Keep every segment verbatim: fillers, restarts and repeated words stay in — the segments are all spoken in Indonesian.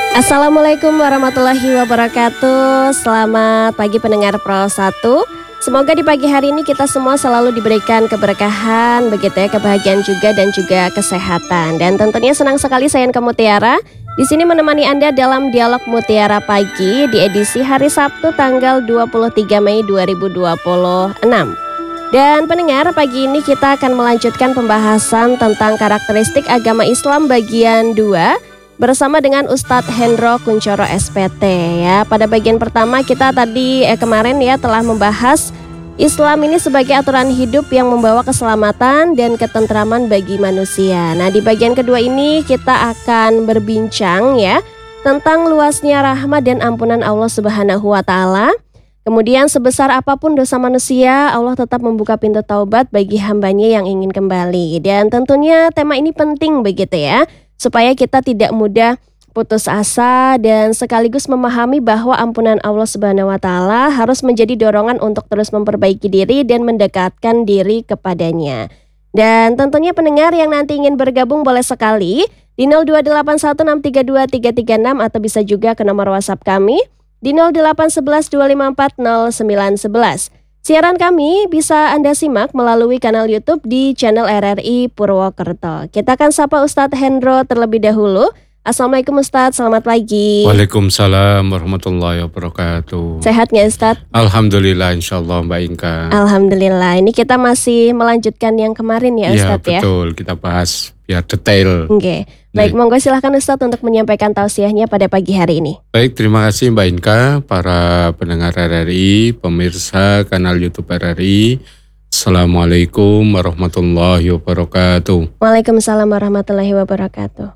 Assalamualaikum warahmatullahi wabarakatuh. Selamat pagi pendengar Pro satu. Semoga di pagi hari ini kita semua selalu diberikan keberkahan, begitu ya, kebahagiaan juga dan juga kesehatan. Dan tentunya senang sekali saya Enka Mutiara di sini menemani Anda dalam Dialog Mutiara Pagi di edisi hari Sabtu tanggal dua puluh tiga Mei dua ribu dua puluh enam. Dan pendengar, pagi ini kita akan melanjutkan pembahasan tentang karakteristik agama Islam bagian dua bersama dengan Ustadz Hendro Kuncoro S P T ya. Pada bagian pertama kita tadi eh, kemarin ya telah membahas Islam ini sebagai aturan hidup yang membawa keselamatan dan ketentraman bagi manusia. Nah, di bagian kedua ini kita akan berbincang ya tentang luasnya rahmat dan ampunan Allah Subhanahu wa taala. Kemudian sebesar apapun dosa manusia, Allah tetap membuka pintu taubat bagi hambanya yang ingin kembali. Dan tentunya tema ini penting begitu ya, supaya kita tidak mudah putus asa dan sekaligus memahami bahwa ampunan Allah Subhanahu wa taala harus menjadi dorongan untuk terus memperbaiki diri dan mendekatkan diri kepadanya. Dan tentunya pendengar yang nanti ingin bergabung boleh sekali di nol dua delapan satu enam tiga dua tiga tiga enam atau bisa juga ke nomor WhatsApp kami di nol delapan satu satu dua lima empat nol sembilan satu satu. Siaran kami bisa Anda simak melalui kanal YouTube di channel R R I Purwokerto. Kita akan sapa Ustadz Hendro terlebih dahulu. Assalamualaikum Ustadz, selamat pagi. Waalaikumsalam warahmatullahi wabarakatuh. Sehat nggak Ustadz? Alhamdulillah, insyaallah Mbak Inka. Alhamdulillah, ini kita masih melanjutkan yang kemarin ya Ustadz ya? Iya betul, kita bahas biar detail. Oke, baik, monggo silahkan Ustadz untuk menyampaikan tausiahnya pada pagi hari ini. Baik, terima kasih Mbak Inka, para pendengar R R I, pemirsa kanal YouTube R R I. Assalamualaikum warahmatullahi wabarakatuh. Waalaikumsalam warahmatullahi wabarakatuh.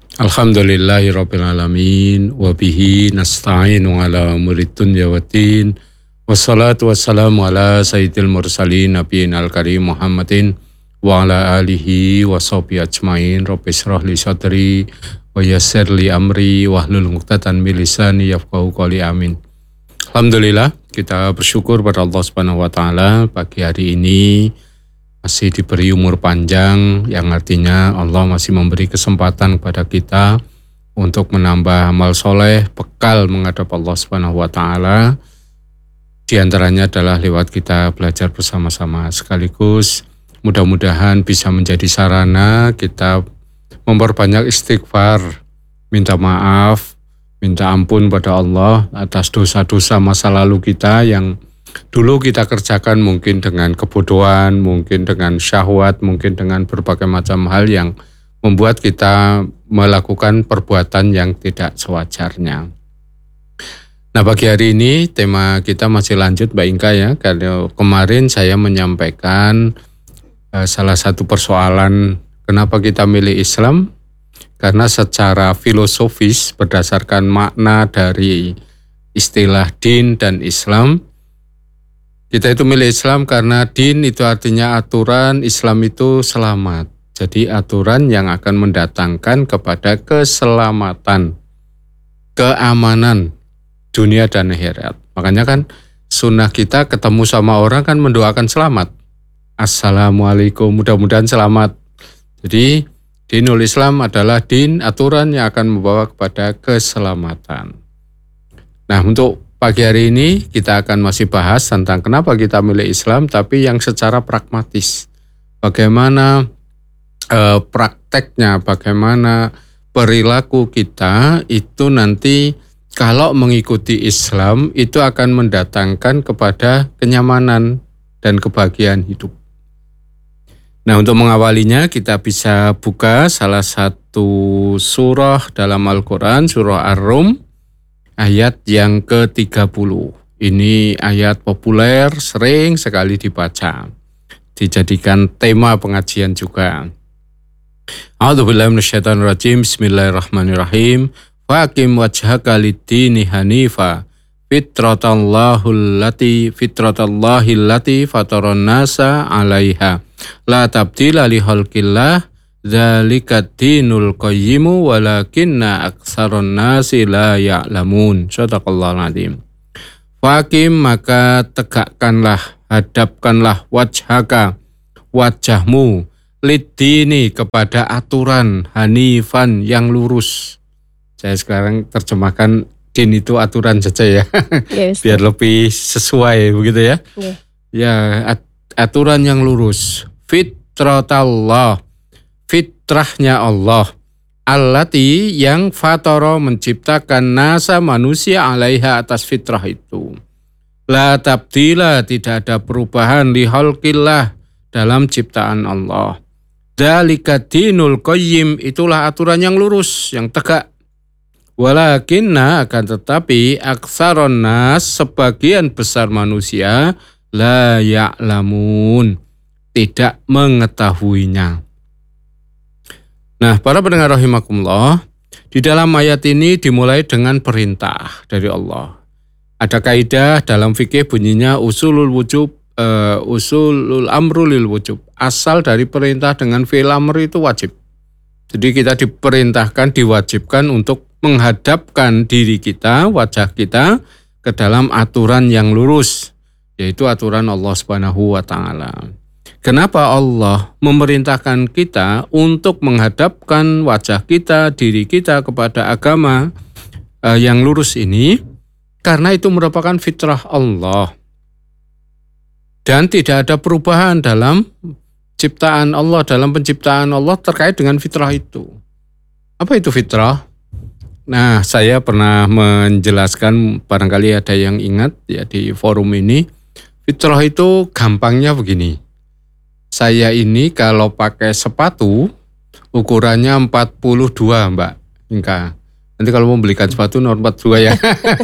Alhamdulillahirrabbilalamin. Wabihi nasta'inu ala umurid dunya waddin. Wassalatu wassalamu ala sayyidil mursalin nabiyyin al-karim Muhammadin wa ala alihi wa sahbihi ajmain. Rabbi shrah li sadri wa yassir li amri wahlul 'uqdatam min lisani yafqahu qawli. Amin. Alhamdulillah, kita bersyukur pada Allah Subhanahu wa taala pagi hari ini masih diberi umur panjang, yang artinya Allah masih memberi kesempatan kepada kita untuk menambah amal soleh, bekal menghadap Allah Subhanahu wa taala. Di antaranya adalah lewat kita belajar bersama-sama, sekaligus mudah-mudahan bisa menjadi sarana kita memperbanyak istighfar, minta maaf, minta ampun pada Allah atas dosa-dosa masa lalu kita yang dulu kita kerjakan mungkin dengan kebodohan, mungkin dengan syahwat, mungkin dengan berbagai macam hal yang membuat kita melakukan perbuatan yang tidak sewajarnya. Nah, pagi hari ini tema kita masih lanjut Mbak Inka ya, karena kemarin saya menyampaikan eh, salah satu persoalan kenapa kita milih Islam. Karena secara filosofis berdasarkan makna dari istilah din dan Islam, kita itu milih Islam karena din itu artinya aturan, Islam itu selamat. Jadi aturan yang akan mendatangkan kepada keselamatan, keamanan dunia dan akhirat. Makanya kan sunnah kita ketemu sama orang kan mendoakan selamat. Assalamualaikum, mudah-mudahan selamat. Jadi dinul Islam adalah din, aturan yang akan membawa kepada keselamatan. Nah, untuk pagi hari ini kita akan masih bahas tentang kenapa kita milih Islam, tapi yang secara pragmatis. Bagaimana eh, prakteknya, bagaimana perilaku kita itu nanti kalau mengikuti Islam itu akan mendatangkan kepada kenyamanan dan kebahagiaan hidup. Nah, untuk mengawalinya kita bisa buka salah satu surah dalam Al-Quran, surah Ar-Rum, ayat yang ke tiga puluh. Ini ayat populer, sering sekali dibaca, dijadikan tema pengajian juga. A'udzubillahi minasyaitonirrajim, bismillahirrahmanirrahim. Faqim wajhaka lid-dini hanifa, fitratallahi allati fitratallahi allati fataran nasa 'alaiha. La tabdila li khalqillah, dzalika dinul qayyimu walakinna aktsaron nasi la ya'lamun. Shadaqallahul azim. Faqim, maka tegakkanlah, hadapkanlah wajhaka, wajahmu, lidini, kepada aturan, hanifan, yang lurus. Saya sekarang terjemahkan din itu aturan saja ya. Ya, Ustaz. Biar lebih sesuai begitu ya. Ya. Ya, at- aturan yang lurus. Fitratallah. Fitrahnya Allah. Allati yang fatara menciptakan nasa manusia alaiha atas fitrah itu. La tabdila, tidak ada perubahan li khalqillah dalam ciptaan Allah. Dzalika dinul qayyim, itulah aturan yang lurus, yang tegak. Walakinna, akan tetapi aksaron nas, sebagian besar manusia la ya'lamun, tidak mengetahuinya. Nah, para pendengar rahimakumullah, di dalam ayat ini dimulai dengan perintah dari Allah. Ada kaidah dalam fikih bunyinya usulul wujub, uh, usulul amru lil wujub. Asal dari perintah dengan fi'il amr itu wajib. Jadi kita diperintahkan, diwajibkan untuk menghadapkan diri kita, wajah kita ke dalam aturan yang lurus, yaitu aturan Allah Subhanahu wa taala. Kenapa Allah memerintahkan kita untuk menghadapkan wajah kita, diri kita kepada agama uh, yang lurus ini? Karena itu merupakan fitrah Allah. Dan tidak ada perubahan dalam ciptaan Allah, dalam penciptaan Allah terkait dengan fitrah itu. Apa itu fitrah? Nah, saya pernah menjelaskan, barangkali ada yang ingat ya di forum ini. Fitrah itu gampangnya begini. Saya ini kalau pakai sepatu ukurannya empat puluh dua, Mbak Inka. Nanti kalau mau belikan sepatu nomor empat puluh dua ya.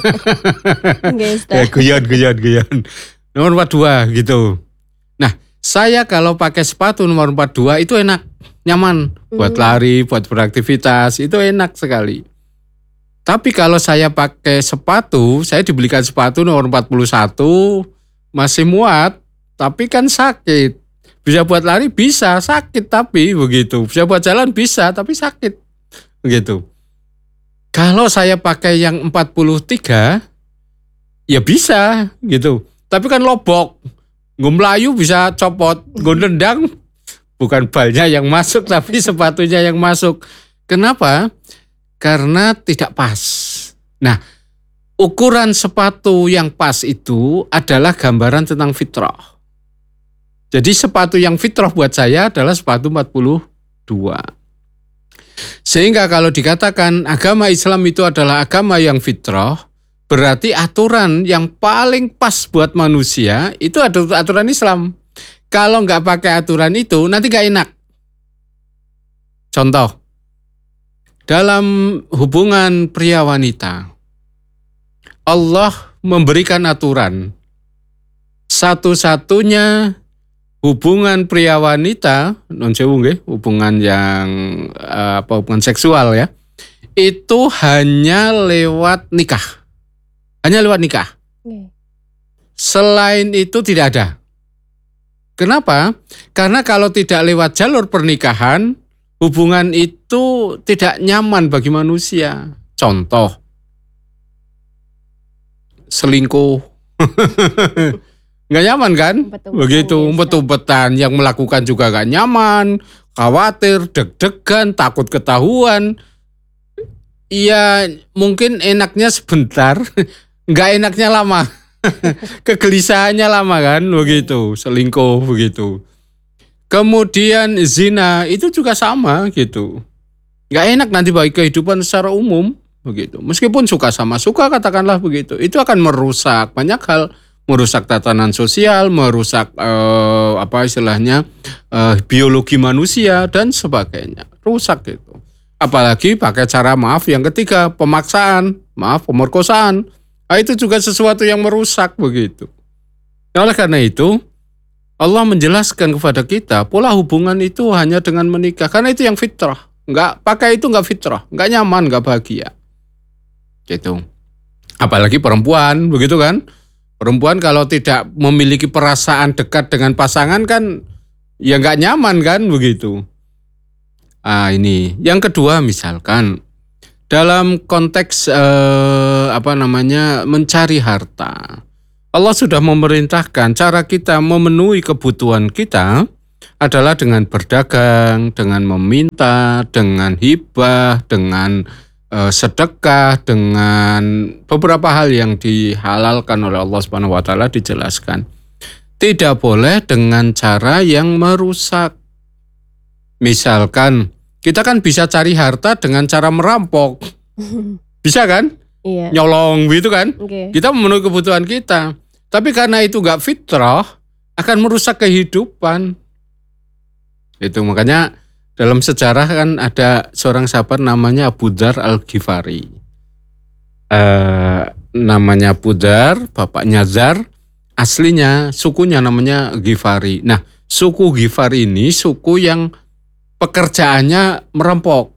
Ya, guyon, guyon, guyon. Nomor empat puluh dua gitu. Nah, saya kalau pakai sepatu nomor empat puluh dua itu enak, nyaman. Buat hmm. lari, buat beraktivitas, itu enak sekali. Tapi kalau saya pakai sepatu, saya dibelikan sepatu nomor empat puluh satu, masih muat, tapi kan sakit. Bisa buat lari, bisa, sakit tapi begitu. Bisa buat jalan, bisa, tapi sakit. Begitu. Kalau saya pakai yang empat puluh tiga, ya bisa gitu. Tapi kan lobok. Nggo mlayu bisa copot, nggo nendang bukan balnya yang masuk tapi sepatunya yang masuk. Kenapa? Karena tidak pas. Nah, ukuran sepatu yang pas itu adalah gambaran tentang fitrah. Jadi sepatu yang fitrah buat saya adalah sepatu empat puluh dua. Sehingga kalau dikatakan agama Islam itu adalah agama yang fitrah, berarti aturan yang paling pas buat manusia itu adalah aturan Islam. Kalau nggak pakai aturan itu nanti nggak enak. Contoh, dalam hubungan pria wanita, Allah memberikan aturan. Satu-satunya hubungan pria wanita, non sewu nggih, hubungan yang apa hubungan seksual ya, itu hanya lewat nikah. Hanya lewat nikah. Selain itu tidak ada. Kenapa? Karena kalau tidak lewat jalur pernikahan, hubungan itu tidak nyaman bagi manusia. Contoh, selingkuh. Nggak nyaman kan? Begitu, umpet-umpetan. Yang melakukan juga nggak nyaman, khawatir, deg-degan, takut ketahuan. Ya mungkin enaknya sebentar, nggak enaknya lama. Kegelisahannya lama kan, begitu. Selingkuh, begitu. Kemudian zina, itu juga sama gitu. Nggak enak nanti bagi kehidupan secara umum, begitu. Meskipun suka sama suka, katakanlah begitu. Itu akan merusak banyak hal. Merusak tatanan sosial, merusak eh, apa istilahnya eh, biologi manusia dan sebagainya, rusak gitu. Apalagi pakai cara maaf yang ketiga, pemaksaan, maaf pemerkosaan, nah, itu juga sesuatu yang merusak begitu. Nah, oleh karena itu Allah menjelaskan kepada kita pola hubungan itu hanya dengan menikah, karena itu yang fitrah. Nggak pakai itu nggak fitrah, nggak nyaman, nggak bahagia, gitu. Apalagi perempuan, begitu kan? Perempuan kalau tidak memiliki perasaan dekat dengan pasangan kan ya nggak nyaman kan begitu. Ah ini yang kedua, misalkan dalam konteks eh, apa namanya mencari harta, Allah sudah memerintahkan cara kita memenuhi kebutuhan kita adalah dengan berdagang, dengan meminta, dengan hibah, dengan uh, sedekah, dengan beberapa hal yang dihalalkan oleh Allah Subhanahu wa taala dijelaskan. Tidak boleh dengan cara yang merusak. Misalkan kita kan bisa cari harta dengan cara merampok. Bisa kan? Iya. Nyolong gitu kan? Okay. Kita memenuhi kebutuhan kita. Tapi karena itu gak fitrah, akan merusak kehidupan. Itu makanya dalam sejarah kan ada seorang sahabat namanya Abu Dzar Al-Ghifari. Uh, namanya Abu Dzar, bapaknya Dzar, aslinya sukunya namanya Ghifari. Nah, suku Ghifari ini suku yang pekerjaannya merampok.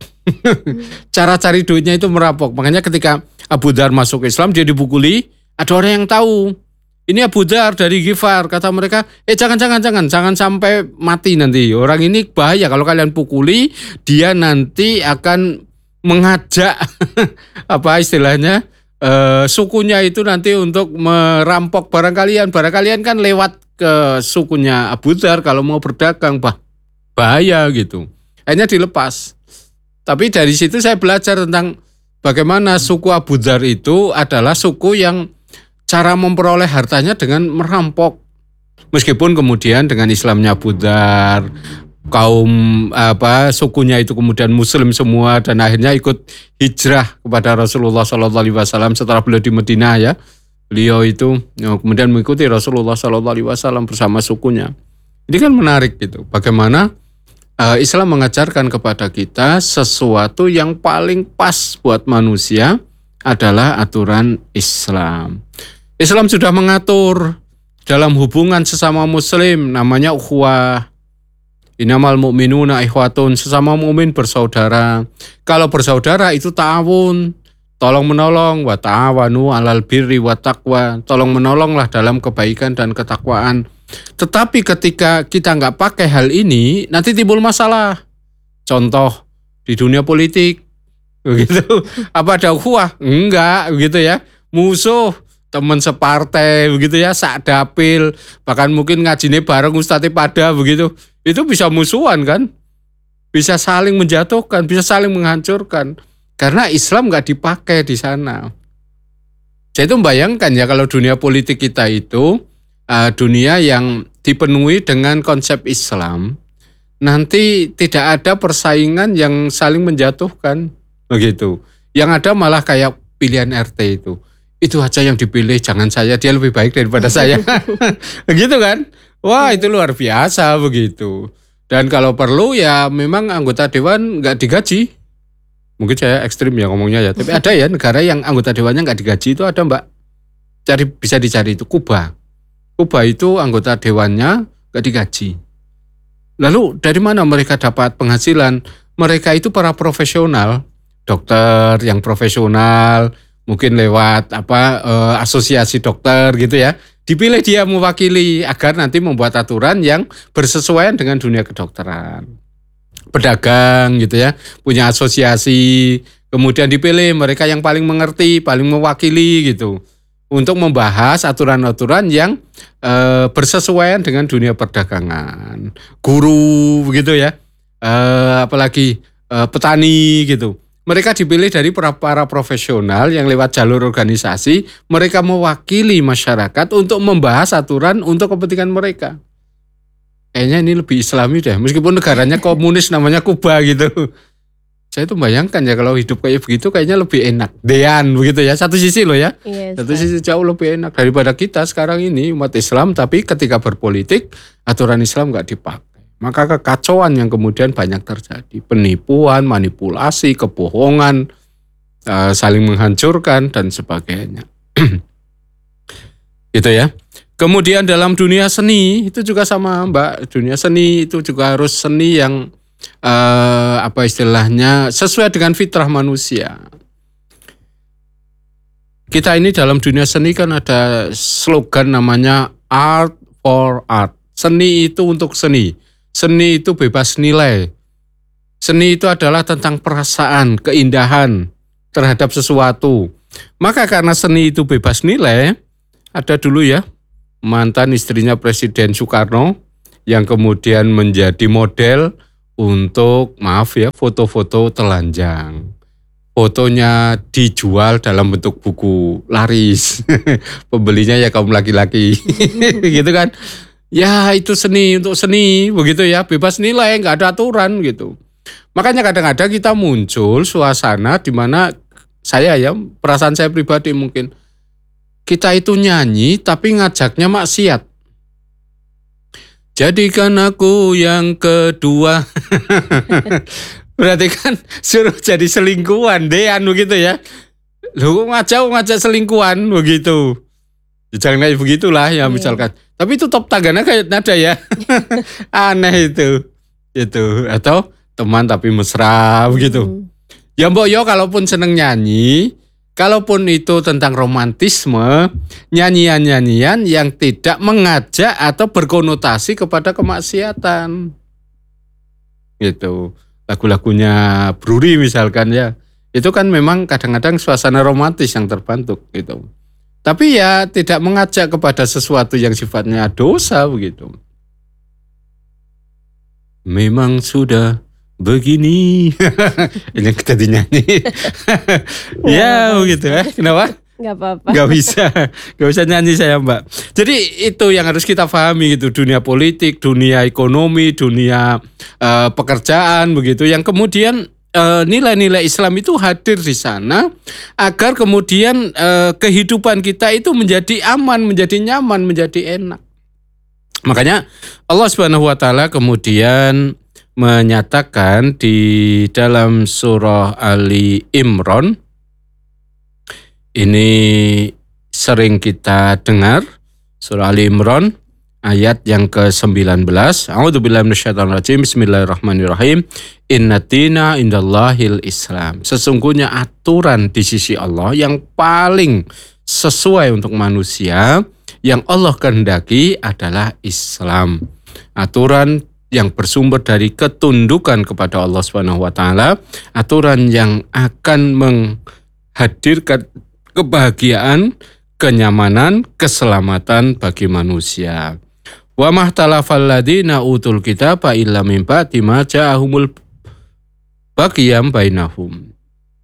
Cara cari duitnya itu merampok. Makanya ketika Abu Dzar masuk Islam, dia dipukuli, ada orang yang tahu. Ini Abu Dzar dari Ghifar. Kata mereka, eh jangan, jangan, jangan. Jangan sampai mati nanti. Orang ini bahaya. Kalau kalian pukuli, dia nanti akan mengajak, apa istilahnya, eh, sukunya itu nanti untuk merampok barang kalian. Barang kalian kan lewat ke sukunya Abu Dzar kalau mau berdagang, bah, bahaya gitu. Akhirnya dilepas. Tapi dari situ saya belajar tentang bagaimana suku Abu Dzar itu adalah suku yang cara memperoleh hartanya dengan merampok. Meskipun kemudian dengan Islamnya Abu Dzar, kaum apa sukunya itu kemudian Muslim semua dan akhirnya ikut hijrah kepada Rasulullah Shallallahu Alaihi Wasallam setelah beliau di Madinah ya. Beliau itu ya, kemudian mengikuti Rasulullah Shallallahu Alaihi Wasallam bersama sukunya. Ini kan menarik gitu. Bagaimana Islam mengajarkan kepada kita sesuatu yang paling pas buat manusia adalah aturan Islam. Islam sudah mengatur dalam hubungan sesama muslim namanya ukhuwah. Innamal mu'minuna ikhwatun, sesama mukmin bersaudara. Kalau bersaudara itu ta'awun, tolong menolong, wa ta'awanu 'alal birri wa taqwa. Tolong menolonglah dalam kebaikan dan ketakwaan. Tetapi ketika kita nggak pakai hal ini, nanti timbul masalah. Contoh di dunia politik, begitu. Apa ada ukhuwah? Enggak, begitu ya. Musuh, teman separtai, begitu ya, sak dapil, bahkan mungkin ngajine bareng ustadz pada begitu. Itu bisa musuhan kan? Bisa saling menjatuhkan, bisa saling menghancurkan. Karena Islam nggak dipakai di sana. Saya itu membayangkan ya kalau dunia politik kita itu Uh, dunia yang dipenuhi dengan konsep Islam, nanti tidak ada persaingan yang saling menjatuhkan, begitu. Yang ada malah kayak pilihan R T itu, itu aja yang dipilih, jangan saya, dia lebih baik daripada saya, begitu kan? Wah itu luar biasa begitu. Dan kalau perlu ya memang anggota dewan nggak digaji. Mungkin saya ekstrim ya ngomongnya ya, tapi ada ya negara yang anggota dewannya nggak digaji itu ada mbak. Cari bisa dicari itu Kuba. Kuba itu anggota dewannya gak digaji. Lalu dari mana mereka dapat penghasilan? Mereka itu para profesional, dokter yang profesional, mungkin lewat apa eh, asosiasi dokter gitu ya. Dipilih dia mewakili agar nanti membuat aturan yang bersesuaian dengan dunia kedokteran. Pedagang gitu ya, punya asosiasi, kemudian dipilih mereka yang paling mengerti, paling mewakili gitu. Untuk membahas aturan-aturan yang e, bersesuaian dengan dunia perdagangan, guru begitu ya, e, apalagi e, petani gitu. Mereka dipilih dari para, para profesional yang lewat jalur organisasi, mereka mewakili masyarakat untuk membahas aturan untuk kepentingan mereka. Kayaknya ini lebih Islami deh, meskipun negaranya komunis namanya Kuba gitu. Saya tuh bayangkan ya kalau hidup kayak begitu kayaknya lebih enak. Dean begitu ya, satu sisi loh ya. Yes, satu sisi jauh lebih enak daripada kita sekarang ini umat Islam, tapi ketika berpolitik aturan Islam nggak dipakai. Maka kekacauan yang kemudian banyak terjadi. Penipuan, manipulasi, kebohongan, saling menghancurkan dan sebagainya. Gitu ya. Kemudian dalam dunia seni itu juga sama Mbak. Dunia seni itu juga harus seni yang Uh, apa istilahnya sesuai dengan fitrah manusia. Kita ini dalam dunia seni kan ada slogan namanya art for art. Seni itu untuk seni. Seni itu bebas nilai. Seni itu adalah tentang perasaan, keindahan terhadap sesuatu. Maka karena seni itu bebas nilai, ada dulu ya mantan istrinya Presiden Soekarno yang kemudian menjadi model untuk, maaf ya, foto-foto telanjang. fotonya dijual dalam bentuk buku laris. Pembelinya ya kaum laki-laki. Gitu kan. Ya itu seni untuk seni begitu ya, bebas nilai, nggak ada aturan gitu. Makanya kadang-kadang kita muncul suasana di mana saya ya, perasaan saya pribadi mungkin, kita itu nyanyi tapi ngajaknya maksiat. Jadikan aku yang kedua. Berarti kan suruh jadi selingkuhan, dean begitu ya. Lu ngajak ngajak selingkuhan begitu. Jangan kayak begitulah ya misalkan. Tapi itu top tangganya kayak nada ya. Aneh itu. Itu atau teman tapi mesra begitu. Hmm. Ya mbok yo kalaupun seneng nyanyi, kalaupun itu tentang romantisme, nyanyian-nyanyian yang tidak mengajak atau berkonotasi kepada kemaksiatan. Gitu. Lagu-lagunya Bruri misalkan ya. Itu kan memang kadang-kadang suasana romantis yang terbentuk gitu. Tapi ya tidak mengajak kepada sesuatu yang sifatnya dosa begitu. Memang sudah begini. Ini yang kita dinyanyi. Ya begitu ya. Kenapa? Gak apa-apa. Gak bisa. Gak bisa nyanyi saya mbak. Jadi itu yang harus kita pahami gitu. Dunia politik, dunia ekonomi, dunia uh, pekerjaan begitu. Yang kemudian nilai-nilai Islam itu hadir di sana agar kemudian eh, kehidupan kita itu menjadi aman, menjadi nyaman, menjadi enak. Makanya Allah Subhanahu wa taala kemudian menyatakan di dalam surah Ali Imran, ini sering kita dengar, surah Ali Imran ayat yang ke sembilan belas. A'udzubillahi minasyaitonir rajim. Bismillahirrahmanirrahim. Innaddina indallahil Islam. Sesungguhnya aturan di sisi Allah yang paling sesuai untuk manusia, yang Allah kehendaki adalah Islam. Aturan yang bersumber dari ketundukan kepada Allah Subhanahu wa taala, aturan yang akan menghadirkan kebahagiaan, kenyamanan, keselamatan bagi manusia. Wa mahtalafal ladzina utul kitaba illa min ba'di ma ja'ahumul baghiyam bainahum.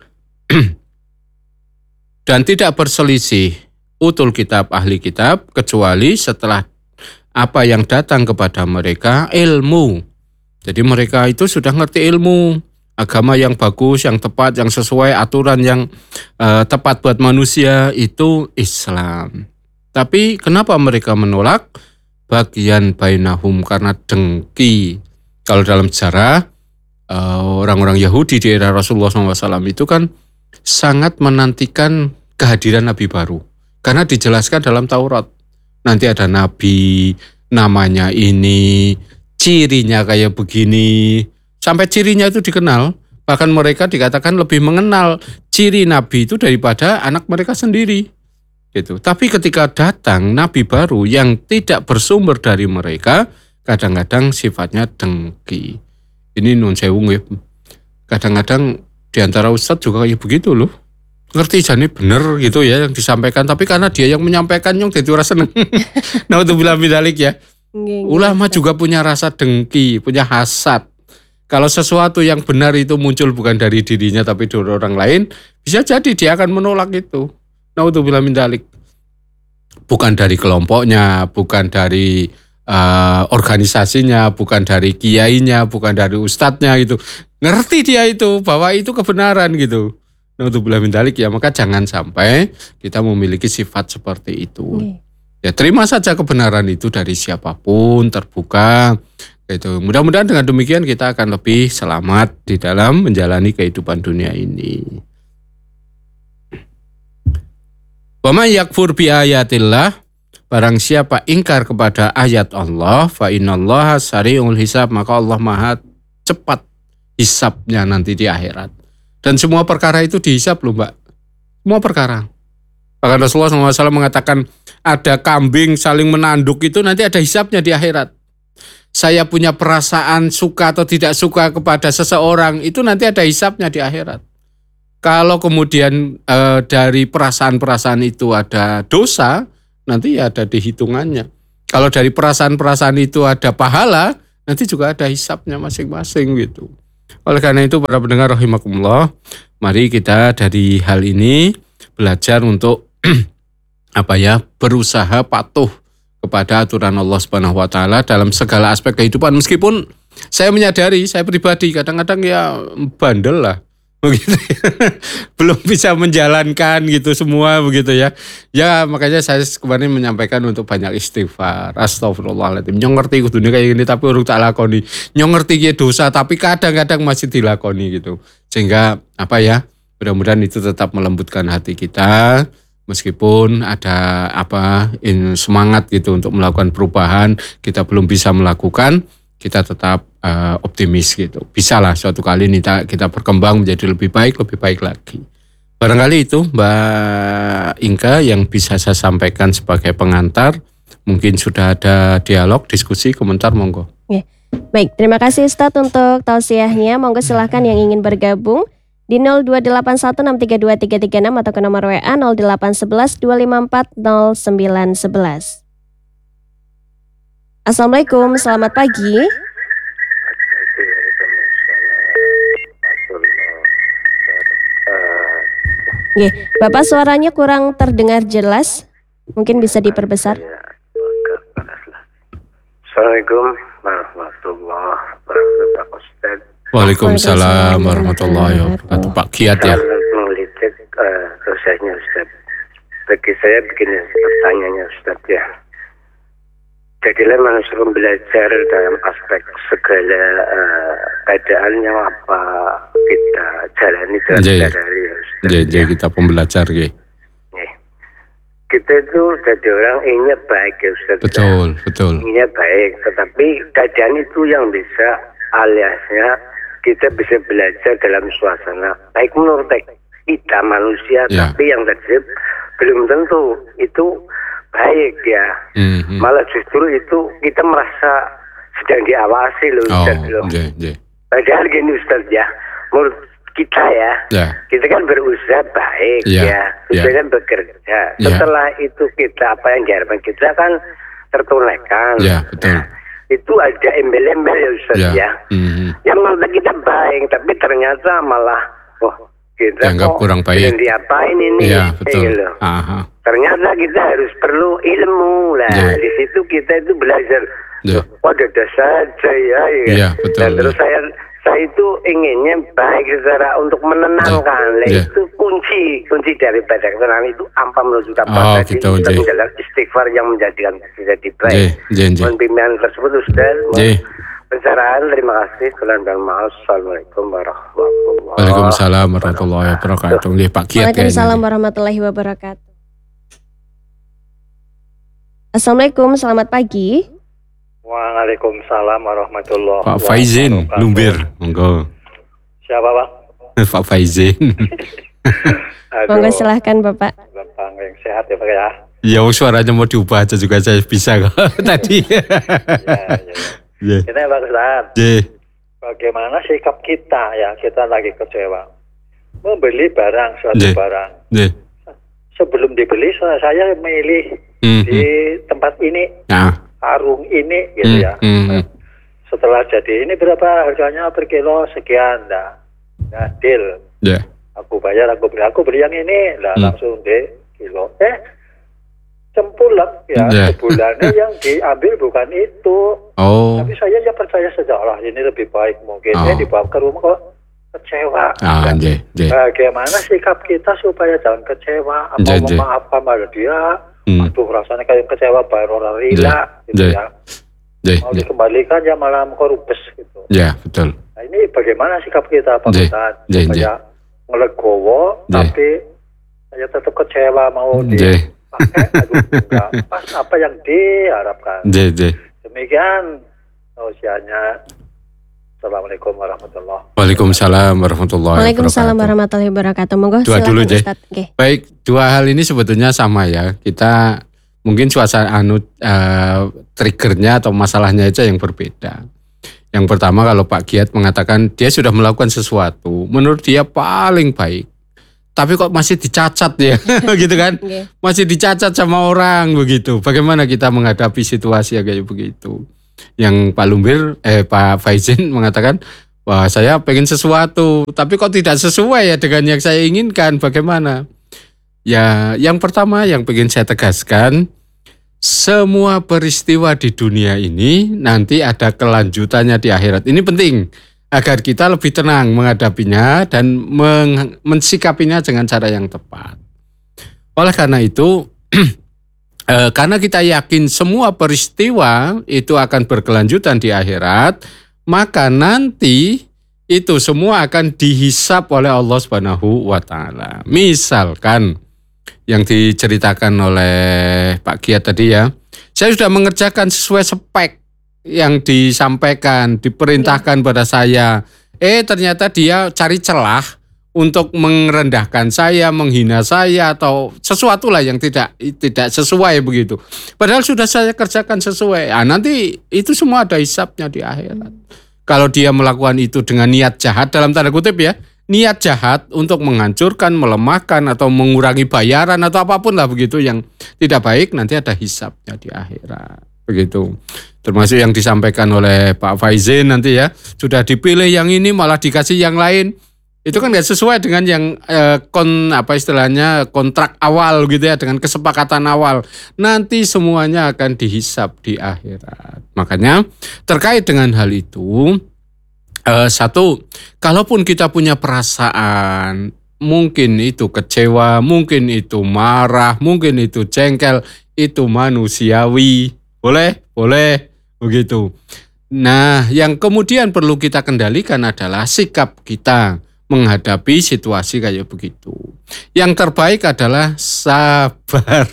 Dan tidak berselisih utul kitab, ahli kitab, kecuali setelah apa yang datang kepada mereka, ilmu. Jadi mereka itu sudah ngerti ilmu, agama yang bagus, yang tepat, yang sesuai, aturan yang uh, tepat buat manusia itu Islam. Tapi kenapa mereka menolak? Bagian bainahum, karena dengki. Kalau dalam sejarah orang-orang Yahudi di era Rasulullah shallallahu alaihi wasallam itu kan sangat menantikan kehadiran Nabi baru. Karena dijelaskan dalam Taurat. Nanti ada Nabi, namanya ini, cirinya kayak begini. Sampai cirinya itu dikenal. Bahkan mereka dikatakan lebih mengenal ciri Nabi itu daripada anak mereka sendiri. Gitu. Tapi ketika datang Nabi baru yang tidak bersumber dari mereka, kadang-kadang sifatnya dengki. Ini nun sewu nggih. Kadang-kadang di antara ustadz juga kayak begitu loh. Ngerti jane bener gitu ya yang disampaikan, tapi karena dia yang menyampaikan yang dadi ora seneng. Naudzubillah min dzalik ya. Ulama juga punya rasa dengki, punya hasad. Kalau sesuatu yang benar itu muncul bukan dari dirinya tapi dari orang lain, bisa jadi dia akan menolak itu. Naudzubillah min dzalik. Bukan dari kelompoknya, bukan dari uh, organisasinya, bukan dari kiainya, bukan dari ustadznya gitu. Ngerti dia itu bahwa itu kebenaran gitu. Naudzubillah min dzalik ya, maka jangan sampai kita memiliki sifat seperti itu. Hmm. Ya terima saja kebenaran itu dari siapapun, terbuka. Gitu. Mudah-mudahan dengan demikian kita akan lebih selamat di dalam menjalani kehidupan dunia ini. Wa may yakfur bi ayatillah, barang siapa ingkar kepada ayat Allah, fa innallaha sari'ul hisab, maka Allah Maha cepat hisabnya nanti di akhirat. Dan semua perkara itu dihisab loh Mbak. Semua perkara. Bahkan Rasulullah shallallahu alaihi wasallam mengatakan ada kambing saling menanduk itu nanti ada hisabnya di akhirat. Saya punya perasaan suka atau tidak suka kepada seseorang itu nanti ada hisabnya di akhirat. Kalau kemudian e, dari perasaan-perasaan itu ada dosa, nanti ya ada dihitungannya. Kalau dari perasaan-perasaan itu ada pahala, nanti juga ada hisabnya masing-masing gitu. Oleh karena itu para pendengar rahimakumullah, mari kita dari hal ini belajar untuk apa ya, berusaha patuh kepada aturan Allah Subhanahu wa taala dalam segala aspek kehidupan. Meskipun saya menyadari, saya pribadi kadang-kadang ya bandel lah. Begitu ya. Belum bisa menjalankan gitu semua begitu ya. Ya makanya saya kemarin menyampaikan untuk banyak istighfar. Astagfirullahaladzim. Nyong ngerti kudune kayak gini tapi urung tak lakoni. Nyong ngerti ki dosa tapi kadang-kadang masih dilakoni gitu. Sehingga apa ya? Mudah-mudahan itu tetap melembutkan hati kita. Meskipun ada apa in, semangat gitu untuk melakukan perubahan, kita belum bisa melakukan, kita tetap uh, optimis gitu. Bisa lah suatu kali kita, kita berkembang menjadi lebih baik, lebih baik lagi. Barangkali itu Mbak Inka yang bisa saya sampaikan sebagai pengantar. Mungkin sudah ada dialog, diskusi, komentar, monggo. Ya. Baik, terima kasih Ustadz untuk tausiahnya. Monggo silahkan yang ingin bergabung di nol dua delapan satu enam tiga dua tiga tiga enam atau ke nomor W A nol delapan satu satu dua lima empat nol sembilan satu satu. Assalamualaikum, selamat pagi. Oke, Bapak suaranya kurang terdengar jelas. Mungkin bisa diperbesar. Assalamualaikum warahmatullahi wabarakatuh. Waalaikumsalam warahmatullahi wabarakatuh. Pak Kiat ya. Saya melihat uh, prosesnya Ustaz. Bagi saya begini pertanyaannya Ustaz ya. Jadilah manusia belajar dalam aspek segala uh, keadaan yang apa kita jalani dalam sehari-hari ya Ustaz. Jadi ya. Kita pembelajar ya. Kita itu jadi orang inginnya baik ya Ustaz. Betul, betul. Inginnya baik, tetapi keadaan itu yang bisa aliasnya kita bisa belajar dalam suasana baik menurut kita manusia, ya. Tapi yang terjadi belum tentu itu baik ya. Mm-hmm. Malah justru itu kita merasa sedang diawasi loh Ustaz. Oh, yeah, yeah. Padahal gini Ustaz ya, menurut kita ya, yeah. Kita kan berusaha baik yeah. ya, kita yeah. kan bekerja. Setelah yeah. itu kita apa yang diharapkan kita kan tertunaikan. Yeah, betul. Nah, itu ada embel-embel ya Ustaz yeah. ya. Mm-hmm. Yang malah kita baik, tapi ternyata malah oh kita dianggap kurang baik. Diapain ini? Yeah, betul. Gitu. Ternyata kita harus perlu ilmu lah. Yeah. Di situ kita itu belajar. Yeah. Oh, ada saja ya. ya. Yeah, betul. Dan terus yeah. saya saya itu inginnya baik secara untuk menenangkan. Yeah. Itu kunci kunci daripada ketenangan itu apa menuju tanpa tadi kita menjalankan istighfar yang menjadikan kita baik. Mohon bimbingan tersebut Ustaz. Pencerahan terima kasih. Assalamualaikum warahmatullahi wabarakatuh. Waalaikumsalam warahmatullahi wabarakatuh. Pak Kiat. Waalaikumsalam warahmatullahi wabarakatuh. Assalamualaikum, selamat pagi. Waalaikumsalam warahmatullahi wabarakatuh. Pak Faizin, Lumbir, monggo. Siapa Pak? Pak Faizin. Monggo silahkan Bapak. Bapak yang sehat ya Pak ya. Ya suaranya mau diubah aja juga saya bisa kok tadi. Ya, ya, ya. Kita Pak Ustaz. Ya. Bagaimana sikap kita ya, kita lagi kecewa. Membeli barang, suatu ya. barang. Ya. Sebelum dibeli saya milih mm-hmm. di tempat ini. Ya. Arung ini gitu ya. Mm-hmm. Setelah jadi ini berapa harganya per kilo sekian, dah, nah deal. Yeah. Aku bayar, aku beli, aku beli yang ini, lah mm. langsung deh kilo. Eh, cempulak ya yeah. sebulannya yang diambil bukan itu. Oh. Tapi saya ya percaya sejarah ini lebih baik mungkin. Oh. Eh dibawa ke rumah kok kecewa. Ah, yeah, yeah. Bagaimana sikap kita supaya jangan kecewa? Apa yeah, memaafkan pada dia? Hmm. Aduh rasanya kayak kecewa baru orang rila yeah. gitu yeah. ya. Yeah. Mau yeah. dikembalikan ya malah korupes gitu. Ya yeah, betul. Nah ini bagaimana sikap kita Pak yeah. Ustaz yeah. supaya yeah. ngelegowo yeah. tapi saya tetap kecewa mau yeah. dipakai. Aduh enggak pas apa yang diharapkan. Yeah, yeah. Demikian usianya. Assalamualaikum warahmatullahi wabarakatuh. Waalaikumsalam warahmatullahi wabarakatuh. Waalaikumsalam warahmatullahi wabarakatuh. Monggo dua dulu deh. Okay. Baik, dua hal ini sebetulnya sama ya. Kita mungkin suasana anu uh, triggernya atau masalahnya itu yang berbeda. Yang pertama kalau Pak Kiat mengatakan dia sudah melakukan sesuatu, menurut dia paling baik. Tapi kok masih dicacat ya, gitu kan? Okay. Masih dicacat sama orang begitu. Bagaimana kita menghadapi situasi kayak begitu? Yang Pak Lumbir, eh Pak Faizin mengatakan Wah, saya pengen sesuatu, tapi kok tidak sesuai ya dengan yang saya inginkan, bagaimana? Ya, yang pertama yang pengen saya tegaskan, semua peristiwa di dunia ini nanti ada kelanjutannya di akhirat. Ini penting, agar kita lebih tenang menghadapinya dan meng- mensikapinya dengan cara yang tepat. Oleh karena itu, eh, karena kita yakin semua peristiwa itu akan berkelanjutan di akhirat, maka nanti itu semua akan dihisap oleh Allah Subhanahu wa taala. Misalkan yang diceritakan oleh Pak Kiat tadi ya, saya sudah mengerjakan sesuai spek yang disampaikan, diperintahkan pada saya. Eh ternyata dia cari celah untuk merendahkan saya, menghina saya atau sesuatu lah yang tidak tidak sesuai begitu. Padahal sudah saya kerjakan sesuai. Nah, nanti itu semua ada hisapnya di akhirat. Kalau dia melakukan itu dengan niat jahat, dalam tanda kutip ya, niat jahat untuk menghancurkan, melemahkan atau mengurangi bayaran atau apapun lah begitu yang tidak baik, nanti ada hisapnya di akhirat. Begitu. Termasuk yang disampaikan oleh Pak Faizin nanti ya, sudah dipilih yang ini malah dikasih yang lain. Itu kan nggak sesuai dengan yang eh, kon apa istilahnya kontrak awal gitu ya, dengan kesepakatan awal. Nanti semuanya akan dihisap di akhirat. Makanya terkait dengan hal itu, eh, satu, kalaupun kita punya perasaan, mungkin itu kecewa, mungkin itu marah, mungkin itu jengkel, itu manusiawi, boleh, boleh begitu. Nah, yang kemudian perlu kita kendalikan adalah sikap kita menghadapi situasi kayak begitu. Yang terbaik adalah sabar.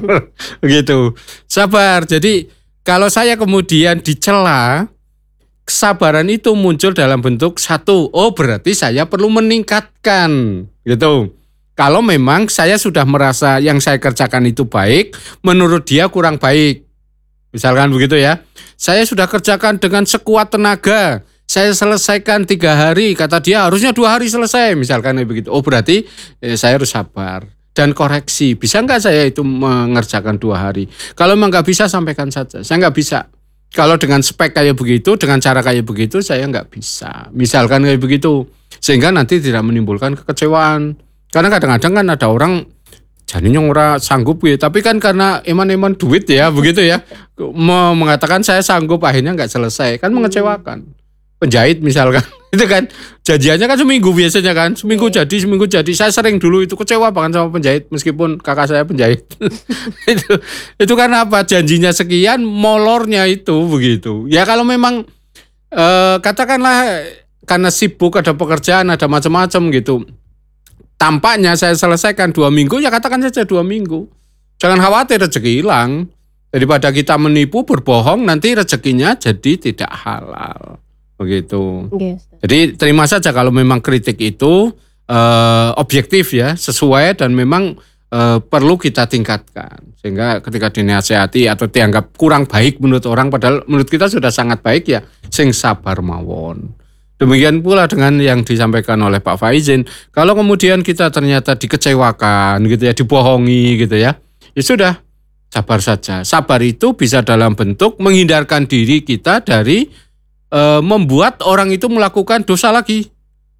Begitu. Sabar. Jadi kalau saya kemudian dicela, kesabaran itu muncul dalam bentuk satu, oh berarti saya perlu meningkatkan. Gitu. Kalau memang saya sudah merasa yang saya kerjakan itu baik, menurut dia kurang baik. Misalkan begitu ya. Saya sudah kerjakan dengan sekuat tenaga. Saya selesaikan tiga hari, kata dia harusnya dua hari selesai, misalkan begitu. Oh berarti eh, saya harus sabar dan koreksi. Bisa nggak saya itu mengerjakan dua hari? Kalau memang nggak bisa, sampaikan saja. Saya nggak bisa. Kalau dengan spek kayak begitu, dengan cara kayak begitu, saya nggak bisa. Misalkan kayak begitu, sehingga nanti tidak menimbulkan kekecewaan. Karena kadang-kadang kan ada orang jadinya ora sanggup ya, tapi kan karena eman-eman duit ya, begitu ya, mengatakan saya sanggup, akhirnya nggak selesai, kan mengecewakan. Penjahit misalkan, itu kan janjiannya kan seminggu biasanya kan, seminggu yeah. jadi, seminggu jadi. Saya sering dulu itu kecewa banget sama penjahit, meskipun kakak saya penjahit. itu, itu kan apa, janjinya sekian, molornya itu begitu. Ya kalau memang eh, katakanlah karena sibuk, ada pekerjaan, ada macam-macam gitu. Tampaknya saya selesaikan dua minggu, ya katakan saja dua minggu. Jangan khawatir rezeki hilang. Daripada kita menipu, berbohong, nanti rezekinya jadi tidak halal. Begitu. Yes. Jadi terima saja kalau memang kritik itu uh, objektif ya, sesuai dan memang uh, perlu kita tingkatkan. Sehingga ketika dinasihati atau dianggap kurang baik menurut orang, padahal menurut kita sudah sangat baik ya, sing sabar mawon. Demikian pula dengan yang disampaikan oleh Pak Faizin. Kalau kemudian kita ternyata dikecewakan gitu ya, dibohongi gitu ya, ya sudah, sabar saja. Sabar itu bisa dalam bentuk menghindarkan diri kita dari E, membuat orang itu melakukan dosa lagi,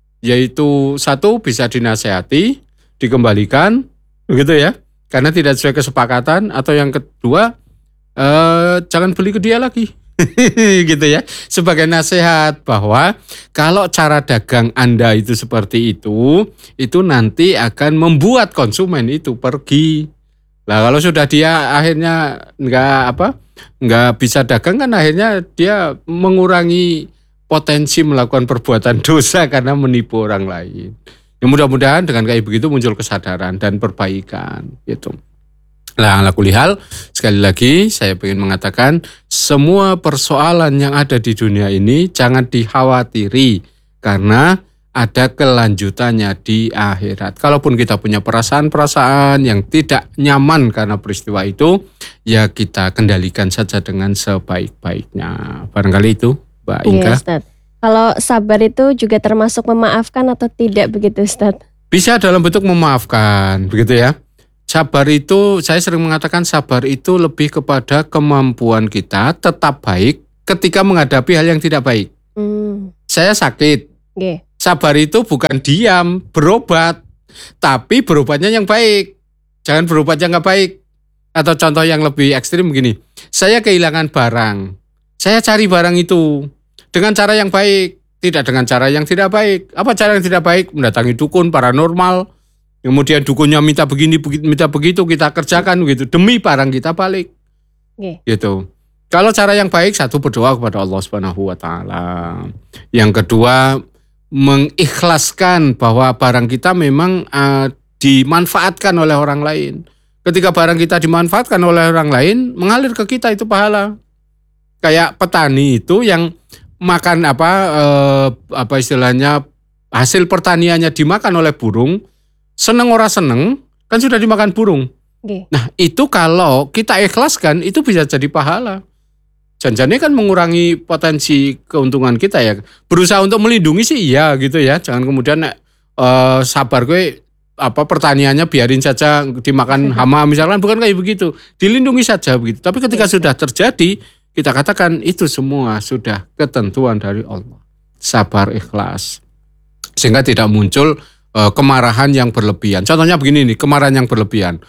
yaitu satu, bisa dinasehati, dikembalikan, begitu ya, karena tidak sesuai kesepakatan, atau yang kedua, e, jangan beli ke dia lagi, gitu ya, sebagai nasihat bahwa kalau cara dagang Anda itu seperti itu, itu nanti akan membuat konsumen itu pergi. Lah kalau sudah dia akhirnya nggak apa, nggak bisa dagang kan akhirnya dia mengurangi potensi melakukan perbuatan dosa karena menipu orang lain. Ya mudah-mudahan dengan kayak begitu muncul kesadaran dan perbaikan gitu. Nah, ala kulli hal, sekali lagi saya ingin mengatakan semua persoalan yang ada di dunia ini jangan dikhawatiri karena ada kelanjutannya di akhirat. Kalaupun kita punya perasaan-perasaan yang tidak nyaman karena peristiwa itu, ya kita kendalikan saja dengan sebaik-baiknya. Barangkali itu, Mbak Inka. Iya, Ustaz. Kalau sabar itu juga termasuk memaafkan atau tidak begitu, Ustaz? Bisa dalam bentuk memaafkan, begitu ya. Sabar itu, saya sering mengatakan sabar itu lebih kepada kemampuan kita tetap baik ketika menghadapi hal yang tidak baik. Hmm. Saya sakit. Okay. Sabar itu bukan diam, berobat. Tapi berobatnya yang baik. Jangan berobat yang gak baik. Atau contoh yang lebih ekstrim begini. Saya kehilangan barang. Saya cari barang itu dengan cara yang baik. Tidak dengan cara yang tidak baik. Apa cara yang tidak baik? Mendatangi dukun, paranormal. Kemudian dukunnya minta begini, minta begitu, kita kerjakan gitu. Demi barang kita balik. Okay. Gitu. Kalau cara yang baik, satu berdoa kepada Allah Subhanahu wa taala. Yang kedua, mengikhlaskan bahwa barang kita memang uh, dimanfaatkan oleh orang lain. Ketika barang kita dimanfaatkan oleh orang lain, mengalir ke kita itu pahala. Kayak petani itu yang makan apa uh, apa istilahnya hasil pertaniannya dimakan oleh burung, seneng ora seneng kan sudah dimakan burung. Okay. Nah itu kalau kita ikhlaskan itu bisa jadi pahala. Janjinya kan mengurangi potensi keuntungan kita ya. Berusaha untuk melindungi sih iya gitu ya. Jangan kemudian uh, sabar gue apa pertaniannya biarin saja dimakan hama misalkan, bukan kayak begitu. Dilindungi saja begitu. Tapi ketika sudah terjadi, kita katakan itu semua sudah ketentuan dari Allah. Sabar, ikhlas. Sehingga tidak muncul uh, kemarahan yang berlebihan. Contohnya begini nih, kemarahan yang berlebihan.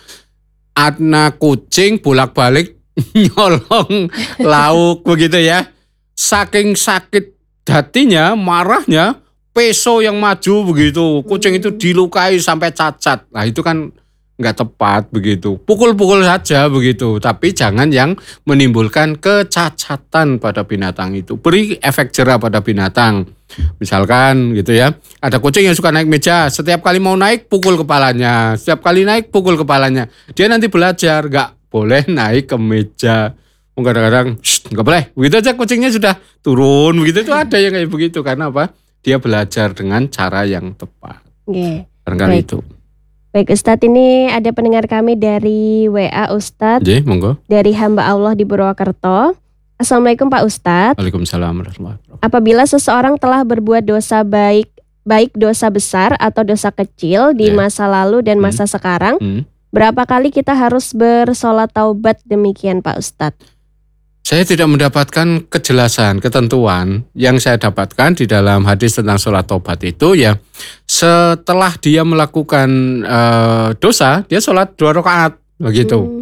Anak kucing bolak-balik nyolong lauk begitu ya. Saking sakit hatinya, marahnya, peso yang maju begitu. Kucing itu dilukai sampai cacat. Nah itu kan nggak tepat begitu. Pukul-pukul saja begitu. Tapi jangan yang menimbulkan kecacatan pada binatang itu. Beri efek jera pada binatang. Misalkan gitu ya. Ada kucing yang suka naik meja. Setiap kali mau naik pukul kepalanya. Setiap kali naik pukul kepalanya. Dia nanti belajar nggak boleh naik ke meja. Kadang-kadang nggak boleh. Begitu aja kucingnya sudah turun. Begitu itu ada yang kayak begitu. Karena apa? Dia belajar dengan cara yang tepat. Okay. Barangkali itu. Baik Ustadz, ini ada pendengar kami dari W A Ustadz. Jadi, monggo. Dari hamba Allah di Purwokerto. Assalamualaikum Pak Ustadz. Waalaikumsalam warahmatullahi wabarakatuh. Apabila seseorang telah berbuat dosa baik, baik dosa besar atau dosa kecil di yeah. masa lalu dan masa hmm. sekarang, hmm. berapa kali kita harus bersolat taubat demikian Pak Ustadz? Saya tidak mendapatkan kejelasan, ketentuan. Yang saya dapatkan di dalam hadis tentang sholat taubat itu ya setelah dia melakukan uh, dosa, dia sholat dua rakaat begitu. Hmm.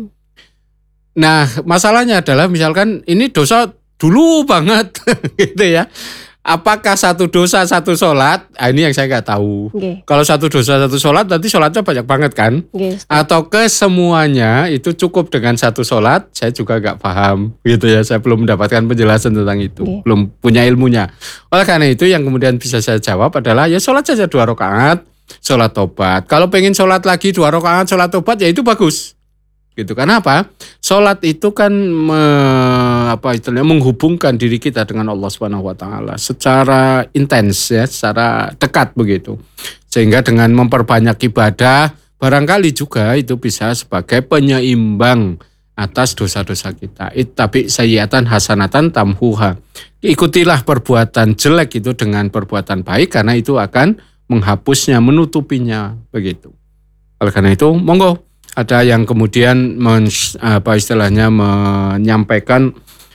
Nah masalahnya adalah misalkan ini dosa dulu banget gitu ya. Apakah satu dosa satu sholat? Ah, ini yang saya nggak tahu. Okay. Kalau satu dosa satu sholat, nanti sholatnya banyak banget kan? Okay. Atau kesemuanya itu cukup dengan satu sholat? Saya juga nggak paham, gitu ya. Saya belum mendapatkan penjelasan tentang itu, okay. belum punya ilmunya. Oleh karena itu, yang kemudian bisa saya jawab adalah ya sholat saja dua rakaat, sholat tobat. Kalau pengen sholat lagi dua rakaat, sholat tobat, ya itu bagus. Gitu. Karena apa? Sholat itu kan me, apa istilahnya menghubungkan diri kita dengan Allah Subhanahu wa taala secara intens ya, secara dekat begitu. Sehingga dengan memperbanyak ibadah barangkali juga itu bisa sebagai penyeimbang atas dosa-dosa kita. It, tapi sayyiatan hasanatan tamhuha. Ikutilah perbuatan jelek itu dengan perbuatan baik karena itu akan menghapusnya, menutupinya begitu. Oleh karena itu, monggo. Ada yang kemudian men, apa istilahnya menyampaikan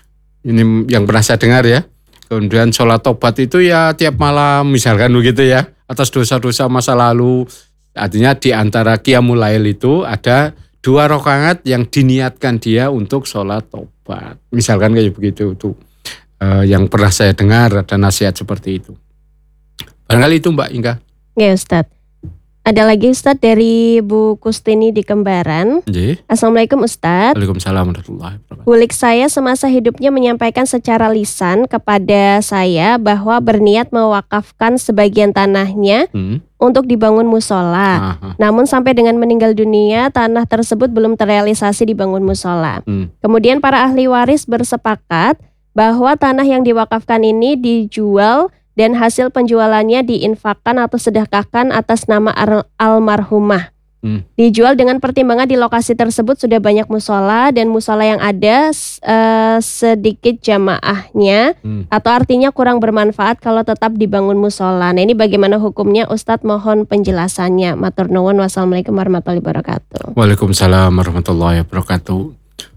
ini yang pernah saya dengar ya. Kemudian sholat tobat itu ya tiap malam misalkan begitu ya atas dosa-dosa masa lalu. Artinya di antara qiyamul lail itu ada dua rakaat yang diniatkan dia untuk sholat tobat. Misalkan kayak begitu tuh eh, yang pernah saya dengar ada nasihat seperti itu. Barangkali itu Mbak Inga. Ya Ustadz. Ada lagi Ustadz dari Bu Kustini di Kembaran. Jadi? Assalamualaikum Ustadz. Waalaikumsalam warahmatullahi wabarakatuh. Bulik saya semasa hidupnya menyampaikan secara lisan kepada saya bahwa berniat mewakafkan sebagian tanahnya hmm. untuk dibangun musola. Aha. Namun sampai dengan meninggal dunia tanah tersebut belum terrealisasi dibangun musola. Hmm. Kemudian para ahli waris bersepakat bahwa tanah yang diwakafkan ini dijual dan hasil penjualannya diinfakkan atau sedekahkan atas nama almarhumah. Hmm. Dijual dengan pertimbangan di lokasi tersebut sudah banyak musola dan musola yang ada uh, sedikit jamaahnya hmm. atau artinya kurang bermanfaat kalau tetap dibangun musola. Nah ini bagaimana hukumnya Ustadz, mohon penjelasannya. Matur nuwun, wassalamualaikum warahmatullahi wabarakatuh. Waalaikumsalam warahmatullahi wabarakatuh.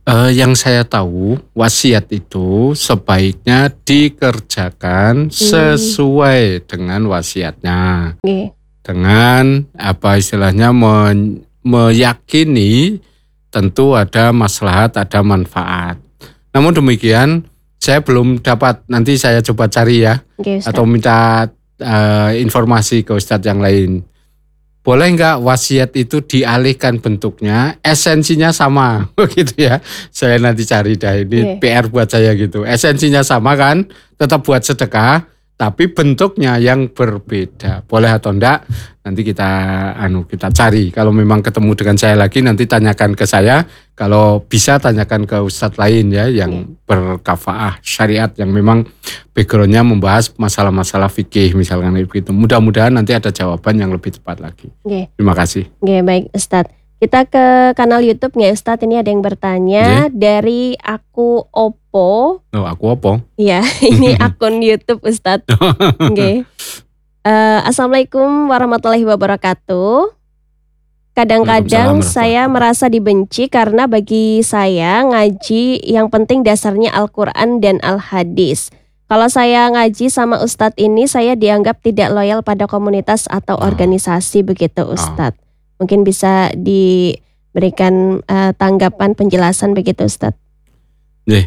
Uh, yang saya tahu wasiat itu sebaiknya dikerjakan hmm. sesuai dengan wasiatnya, okay. dengan apa istilahnya men, meyakini tentu ada maslahat, ada manfaat. Namun demikian saya belum dapat, nanti saya coba cari ya, okay, atau minta uh, informasi ke Ustadz yang lain. Boleh nggak wasiat itu dialihkan bentuknya, esensinya sama, gitu ya. Saya nanti cari dah, ini yeah. P R buat saya gitu. Esensinya sama kan, tetap buat sedekah, tapi bentuknya yang berbeda. Boleh atau enggak, nanti kita anu kita cari. Kalau memang ketemu dengan saya lagi, nanti tanyakan ke saya. Kalau bisa tanyakan ke ustadz lain ya, yang yeah. berkafaah syariat, yang memang backgroundnya membahas masalah-masalah fikih misalkan begitu. Mudah-mudahan nanti ada jawaban yang lebih tepat lagi. Okay. Terima kasih. Oke, okay, baik Ustadz. Kita ke kanal YouTube nggak Ustadz? Ini ada yang bertanya okay. dari aku Oppo. Oh, aku Oppo. Iya, ini akun YouTube Ustadz. Oke. Okay. Uh, Assalamualaikum warahmatullahi wabarakatuh. Kadang-kadang saya merasa dibenci karena bagi saya ngaji yang penting dasarnya Al-Quran dan Al-Hadis. Kalau saya ngaji sama Ustadz ini, saya dianggap tidak loyal pada komunitas atau oh. organisasi begitu Ustadz. Oh. Mungkin bisa diberikan uh, tanggapan penjelasan begitu Ustadz. Yeah.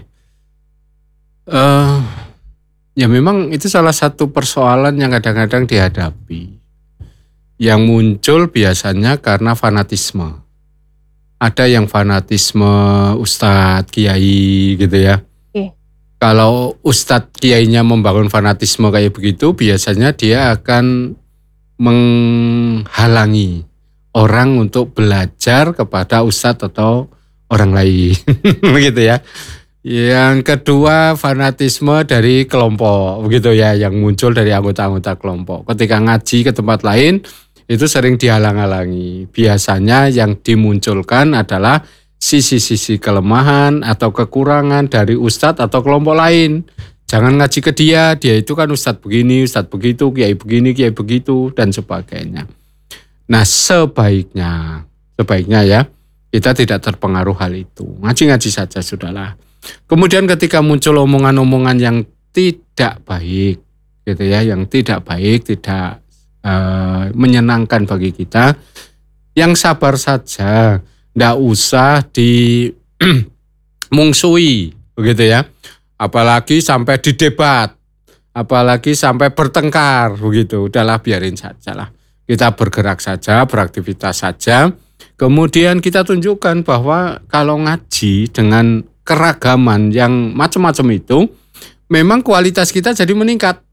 Uh, ya memang itu salah satu persoalan yang kadang-kadang dihadapi. Yang muncul biasanya karena fanatisme. Ada yang fanatisme Ustadz, Kiai gitu ya. Okay. Kalau Ustadz, Kiainya membangun fanatisme kayak begitu, biasanya dia akan menghalangi orang untuk belajar kepada Ustadz atau orang lain. Begitu ya. Yang kedua, fanatisme dari kelompok, begitu ya, yang muncul dari anggota-anggota kelompok. Ketika ngaji ke tempat lain, itu sering dihalang-halangi. Biasanya yang dimunculkan adalah sisi-sisi kelemahan atau kekurangan dari ustadz atau kelompok lain. Jangan ngaji ke dia, dia itu kan ustadz begini, ustadz begitu, kiai begini, kiai begitu, dan sebagainya. Nah sebaiknya, sebaiknya ya, kita tidak terpengaruh hal itu. Ngaji-ngaji saja sudahlah. Kemudian ketika muncul omongan-omongan yang tidak baik, gitu ya, yang tidak baik, tidak Uh, menyenangkan bagi kita, yang sabar saja, ndak usah dimungsuhi, begitu ya. Apalagi sampai didebat, apalagi sampai bertengkar, begitu. Udahlah biarin saja lah. Kita bergerak saja, beraktivitas saja. Kemudian kita tunjukkan bahwa kalau ngaji dengan keragaman yang macam-macam itu, memang kualitas kita jadi meningkat.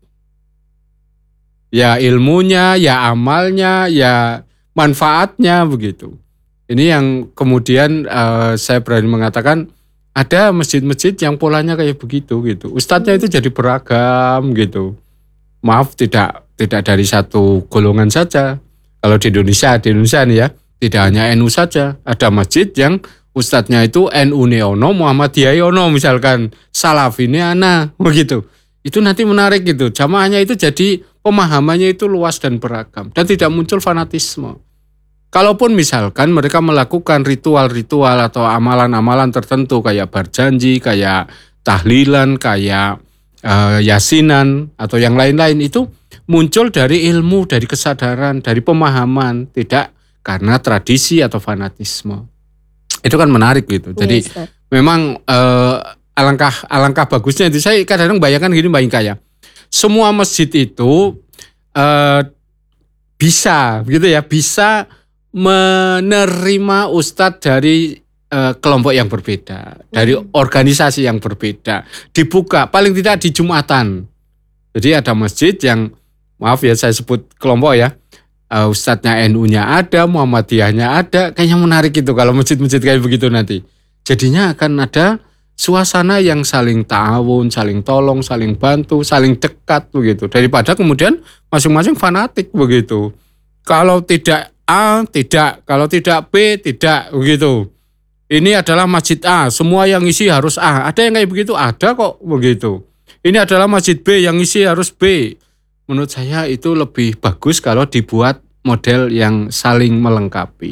Ya ilmunya, ya amalnya, ya manfaatnya begitu. Ini yang kemudian uh, saya berani mengatakan ada masjid-masjid yang polanya kayak begitu gitu. Ustadznya itu jadi beragam gitu. Maaf tidak tidak dari satu golongan saja. Kalau di Indonesia, di Indonesia nih ya, tidak hanya N U saja. Ada masjid yang ustadznya itu N U Neono, Muhammadiyah ono misalkan, Salafi ini ana begitu. Itu nanti menarik gitu. Jamaahnya itu jadi pemahamannya itu luas dan beragam dan tidak muncul fanatisme. Kalaupun misalkan mereka melakukan ritual-ritual atau amalan-amalan tertentu kayak berjanji, kayak tahlilan, kayak uh, yasinan atau yang lain-lain, itu muncul dari ilmu, dari kesadaran, dari pemahaman, tidak karena tradisi atau fanatisme. Itu kan menarik gitu. Jadi yes, memang uh, alangkah alangkah bagusnya itu. Saya kadang-kadang bayangkan gini Mbak Inka ya. Semua masjid itu uh, bisa gitu ya, bisa menerima ustadz dari uh, kelompok yang berbeda, dari hmm. organisasi yang berbeda, dibuka paling tidak di Jumatan. Jadi ada masjid yang, maaf ya saya sebut kelompok ya, uh, ustadznya N U-nya ada, Muhammadiyahnya ada, kayaknya menarik gitu kalau masjid-masjid kayak begitu nanti. Jadinya akan ada suasana yang saling ta'awun, saling tolong, saling bantu, saling dekat begitu. Daripada kemudian masing-masing fanatik begitu. Kalau tidak A, tidak. Kalau tidak B, tidak begitu. Ini adalah masjid A, semua yang isi harus A. Ada yang kayak begitu? Ada kok begitu. Ini adalah masjid B, yang isi harus B. Menurut saya itu lebih bagus kalau dibuat model yang saling melengkapi.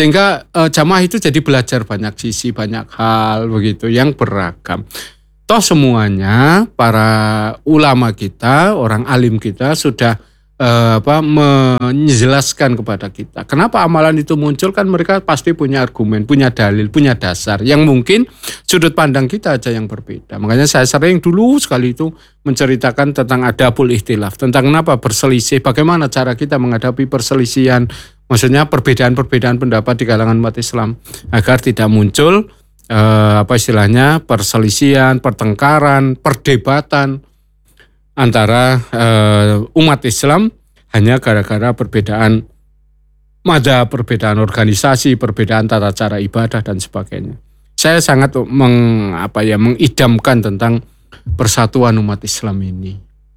Sehingga uh, jamaah itu jadi belajar banyak sisi, banyak hal begitu yang beragam. Toh semuanya para ulama kita, orang alim kita sudah eh, apa menjelaskan kepada kita. Kenapa amalan itu muncul, kan mereka pasti punya argumen, punya dalil, punya dasar yang mungkin sudut pandang kita aja yang berbeda. Makanya saya sering dulu sekali itu menceritakan tentang adabul ikhtilaf, tentang kenapa berselisih, bagaimana cara kita menghadapi perselisihan, maksudnya perbedaan-perbedaan pendapat di kalangan umat Islam agar tidak muncul Uh, apa istilahnya perselisihan, pertengkaran, perdebatan antara uh, umat Islam hanya gara-gara perbedaan madzhab, perbedaan organisasi, perbedaan tata cara ibadah dan sebagainya. Saya sangat meng, apa ya, mengidamkan tentang persatuan umat Islam ini.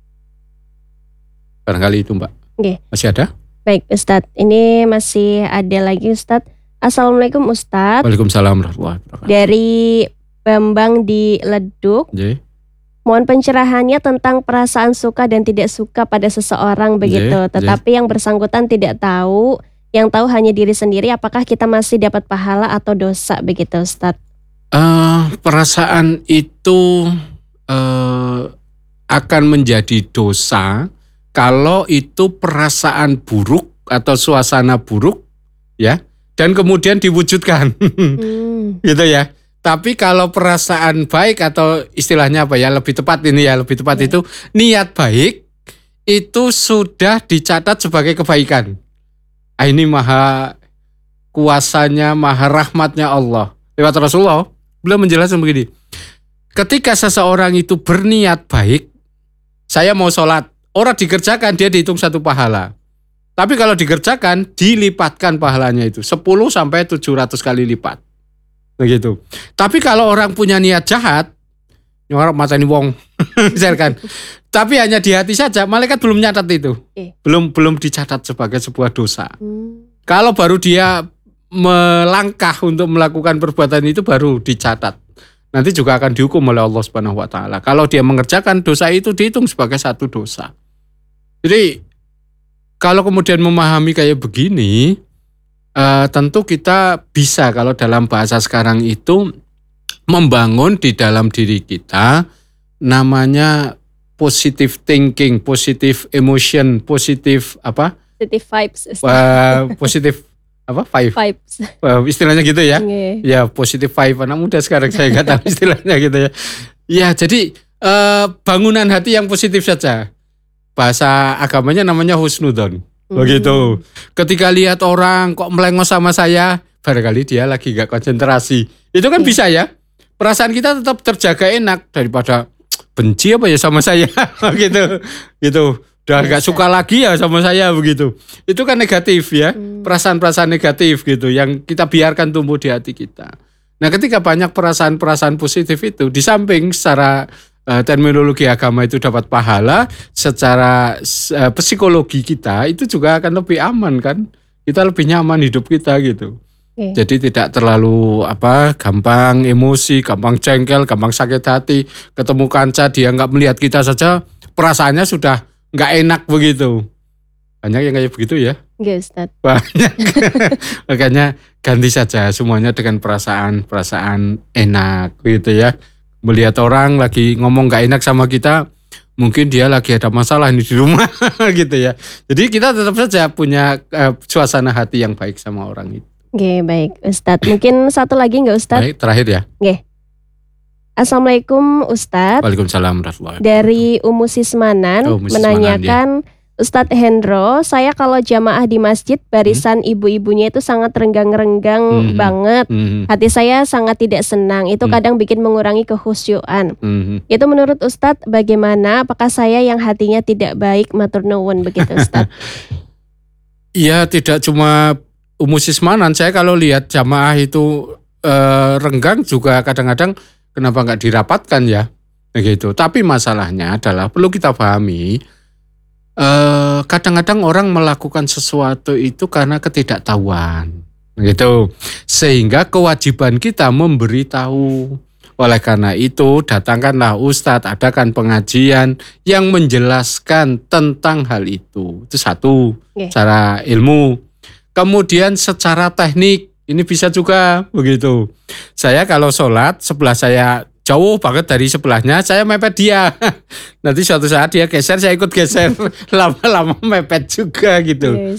Barangkali itu, Mbak. Oke. Masih ada? Baik, Ustadz. Ini masih ada lagi, Ustadz. Assalamualaikum Ustadz. Waalaikumsalam warahmatullahi wabarakatuh. Dari Bambang di Leduk. Jee. Mohon pencerahannya tentang perasaan suka dan tidak suka pada seseorang begitu. Jee. Tetapi Jee. yang bersangkutan tidak tahu, yang tahu hanya diri sendiri, apakah kita masih dapat pahala atau dosa begitu Ustadz? Uh, perasaan itu uh, akan menjadi dosa kalau itu perasaan buruk atau suasana buruk, ya. Dan kemudian diwujudkan, hmm. gitu ya. Tapi kalau perasaan baik atau istilahnya apa ya, lebih tepat ini ya, lebih tepat yeah. itu niat baik itu sudah dicatat sebagai kebaikan. Ah, ini maha kuasanya, maha rahmatnya Allah. Lewat Rasulullah, beliau menjelaskan begini. Ketika seseorang itu berniat baik, saya mau sholat, orang dikerjakan dia dihitung satu pahala. Tapi kalau dikerjakan, dilipatkan pahalanya itu sepuluh sampai tujuh ratus kali lipat. Begitu. Tapi kalau orang punya niat jahat, orang matani wong, misalkan. Tapi hanya di hati saja, malaikat belum nyatat itu. Eh. Belum belum dicatat sebagai sebuah dosa. Hmm. Kalau baru dia melangkah untuk melakukan perbuatan itu baru dicatat. Nanti juga akan dihukum oleh Allah Subhanahu wa taala. Kalau dia mengerjakan dosa itu dihitung sebagai satu dosa. Jadi kalau kemudian memahami kayak begini, uh, tentu kita bisa kalau dalam bahasa sekarang itu membangun di dalam diri kita namanya positive thinking, positive emotion, positive apa? Positive vibes. Uh, positive apa? Vibe. Vibes. Uh, istilahnya gitu ya. Yeah. Ya positive vibe. Anak muda sekarang saya nggak tahu istilahnya gitu ya. Ya jadi uh, bangunan hati yang positif saja. Bahasa agamanya namanya husnudon. Begitu. Hmm. Ketika lihat orang kok melengos sama saya, barangkali dia lagi gak konsentrasi. Itu kan yeah. bisa ya. Perasaan kita tetap terjaga enak daripada benci apa ya sama saya. gitu. Gitu. Udah gak suka lagi ya sama saya begitu. Itu kan negatif ya. Hmm. Perasaan-perasaan negatif gitu yang kita biarkan tumbuh di hati kita. Nah, ketika banyak perasaan-perasaan positif itu di samping secara Uh, terminologi agama itu dapat pahala, secara uh, psikologi kita itu juga akan lebih aman kan, kita lebih nyaman hidup kita gitu. Okay. Jadi tidak terlalu apa gampang emosi, gampang jengkel, gampang sakit hati, ketemu kanca dia nggak melihat kita saja perasaannya sudah nggak enak begitu. Banyak yang kayak begitu ya. Iya Ustaz. Banyak. Makanya ganti saja semuanya dengan perasaan-perasaan enak gitu ya. Melihat orang lagi ngomong gak enak sama kita, mungkin dia lagi ada masalah ini di rumah gitu ya. Jadi kita tetap saja punya uh, suasana hati yang baik sama orang itu. Oke, baik Ustadz. Mungkin satu lagi gak Ustadz? Baik, terakhir ya. Oke. Assalamualaikum Ustadz. Waalaikumsalam warahmatullahi wabarakatuh. Dari Umu Sismanan oh, menanyakan, ya. Ustadz Hendro, saya kalau jamaah di masjid barisan hmm? ibu-ibunya itu sangat renggang-renggang hmm. banget. Hmm. Hati saya sangat tidak senang. Itu hmm. kadang bikin mengurangi kehusyuan. Hmm. Itu menurut Ustadz bagaimana? Apakah saya yang hatinya tidak baik? Matur nuwun begitu Ustadz. Iya, tidak cuma Umu Sismanan. Saya kalau lihat jamaah itu eh, renggang juga kadang-kadang kenapa nggak dirapatkan ya? Begitu. Tapi masalahnya adalah perlu kita pahami. Uh, kadang-kadang orang melakukan sesuatu itu karena ketidaktahuan, gitu. Sehingga kewajiban kita memberitahu. Oleh karena itu, datangkanlah ustadz, adakan pengajian yang menjelaskan tentang hal itu. Itu satu, okay. Secara ilmu. Kemudian secara teknik, ini bisa juga begitu. Saya kalau sholat sebelah saya jauh banget dari sebelahnya, saya mepet dia. Nanti suatu saat dia geser, saya ikut geser. Lama-lama mepet juga gitu. Yes.